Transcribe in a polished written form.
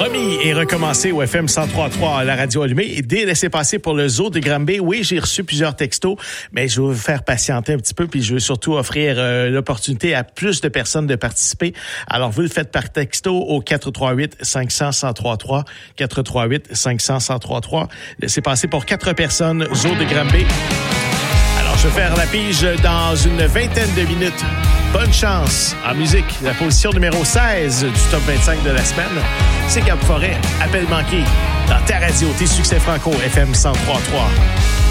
Remis et recommencé au FM 103.3 à la radio allumée. Et dès laissez-passer pour le zoo de Granby. Oui, j'ai reçu plusieurs textos, mais je vais vous faire patienter un petit peu, puis je veux surtout offrir l'opportunité à plus de personnes de participer. Alors, vous le faites par texto au 438-500-1033, 438-500-1033. Laissez passer pour 4 personnes, zoo de Granby. Alors, je vais faire la pige dans une vingtaine de minutes. Bonne chance en musique. La position numéro 16 du top 25 de la semaine, c'est Gab Forêt, Appel manqué, dans ta radio, tes succès franco, FM 103.3.